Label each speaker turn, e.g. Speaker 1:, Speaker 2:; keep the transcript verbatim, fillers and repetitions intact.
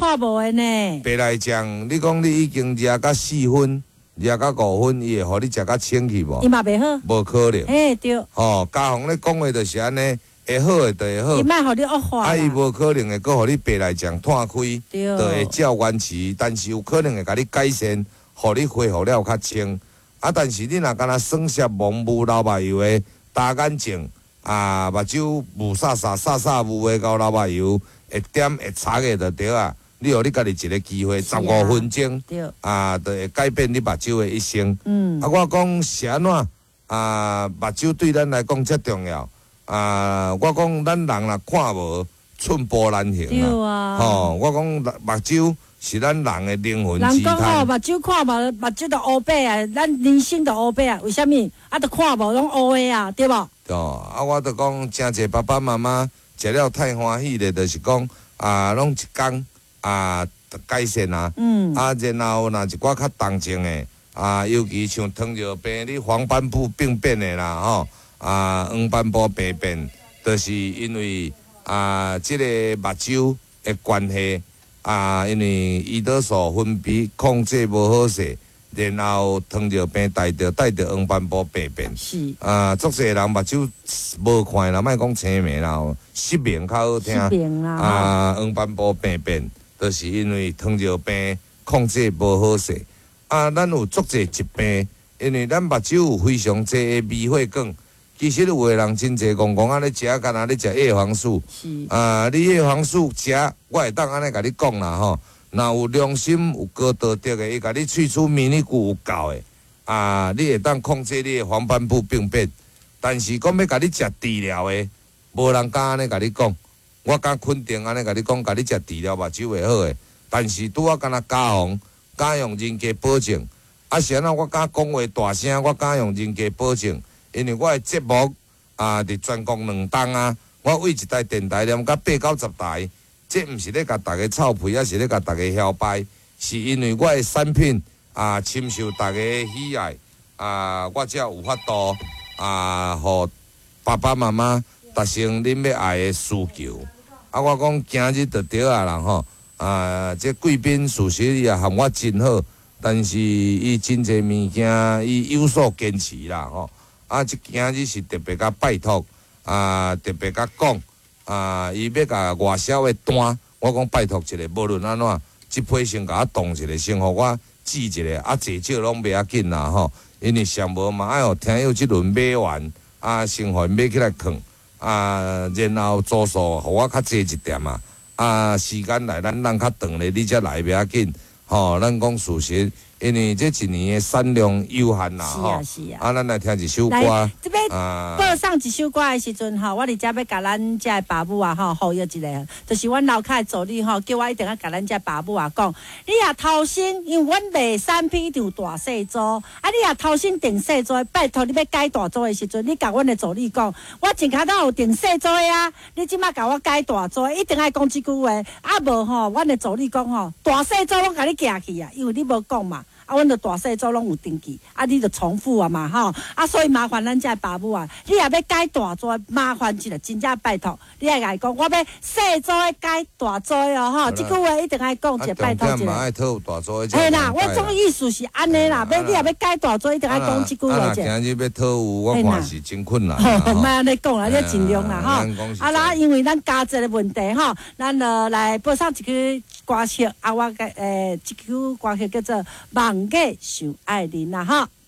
Speaker 1: 看无的呢。
Speaker 2: 白内障，你讲你已经食到四分，食到五分，伊会互你食到清气无？
Speaker 1: 伊嘛袂好。
Speaker 2: 无可能。
Speaker 1: 嘿，对。
Speaker 2: 吼，家访咧讲话就是安尼，会好诶就会好。
Speaker 1: 伊莫互你恶化。
Speaker 2: 啊，伊无可能会搁互你白内障断开，就会照原期，但是有可能会甲你改善，互你恢复了较清。啊，但是你若敢若酸涩蒙雾流目油诶，大眼睛啊，目睭雾煞煞煞煞雾诶，到流目油会点会擦诶就对啊。你互你家己一个机会，十五分钟啊，就会改变你目睭诶一生。嗯。啊，我讲是安怎啊？目睭对咱来讲遮重要啊！我讲咱人若看无，寸步难行
Speaker 1: 啊。
Speaker 2: 吼，我讲目睭。是咱人的灵魂之
Speaker 1: 人讲吼，目睭看无，目睭就乌白啊，咱人生就乌白啊。为虾米？啊，都看无，拢乌的啊，对无？
Speaker 2: 对，啊，我就讲，真侪爸爸妈妈食了太欢喜咧，就是讲啊，拢一工啊，改善啊。嗯。啊，然后若一寡较重症的啊，尤其像糖尿病、你黄斑部病变的啦，吼啊，黄斑部病变，就是因为啊，即、这个目睭的关系。啊，因为胰岛素分泌控制无好势，然后糖尿病带着带着黄斑部病变。是。啊，足侪人目睭无看啦，莫讲青面啦，失明较好听。失明啦。啊，黄斑部病变，就是因为糖尿病控制无好势。啊，咱有足侪疾病，因为咱目睭有非常侪的微血管。其实有个人真侪讲讲安尼食，敢若咧食叶黄素。是。啊，你叶黄素食，我会当安尼甲你讲啦吼。若有良心、有高道德的，伊甲你萃取迷你菇有够的，啊，你会当控制你的黄斑部病变。但是讲要甲你食治疗的，无人敢安尼甲你讲。我敢肯定安尼甲你讲，甲你食治疗目睭会好的。但是拄啊，敢若家防，敢用人家保证。啊，是安怎我敢讲话大声，我敢用人家保证。因为我的节目啊，伫全国两档啊，我为一台电台连甲八九十台，这毋是咧甲大家臭屁，也是咧甲大家嚣摆，是因为我的产品啊，深受大家喜爱啊，我才有法度啊，互爸爸妈妈达成恁要爱的需求。啊，我讲今日就对啊啦吼，啊，这贵宾事实伊也含我真好，但是伊真侪物件伊有所坚持啦吼。啊，即今日是特别甲拜托，啊，特别甲讲，啊，伊要甲外销的单，我讲拜托一个，无论安怎，即批先甲我动一个，先互我记一个，啊，济少拢袂要紧啦吼，因为上无嘛爱互听友即轮买完，啊，先互买起来放，啊，然后做数互我较济一点啊，啊，时间来咱人较长咧，你才来袂要紧，吼，咱讲事实。因为这一年的产量有限啦，吼，啊，咱来听一首歌。来，
Speaker 1: 这边播上一首歌的时阵，吼，我伫遮要甲咱遮的爸母啊，吼，呼吁一个，就是阮楼骹的助理吼，叫我一定要甲咱遮爸母啊讲，你若偷生，因为阮卖产品一定有大细组，啊，你若偷生订细组，拜托你要改大组的时阵，你甲阮的助理讲，我前骹头有订细组的啊，你即马甲我改大组，一定爱讲即句话，啊无吼，阮的助理讲吼，大细组拢甲你寄去啊，因为你无讲嘛。啊，阮着大细组拢有登记，啊，你着重复啊嘛，吼，啊，所以麻烦咱遮爸母啊，你若要改大组，麻烦一个，真正拜托，你爱甲伊讲，我要细组的改大组哦，吼，即句话一定爱讲一个，拜托一个。爱
Speaker 2: 讨大组
Speaker 1: 的。嘿啦，我种意思是安尼啦，要你若要改大组，一定爱讲即句话者。
Speaker 2: 今日要讨有，我看是真困难。
Speaker 1: 吼，莫安尼讲啦，你尽量啦，吼。啊啦，因为咱家族的问题，吼，咱呃来播上一句歌曲，啊，我个诶，一句歌曲叫做《梦。想爱你啦，哈。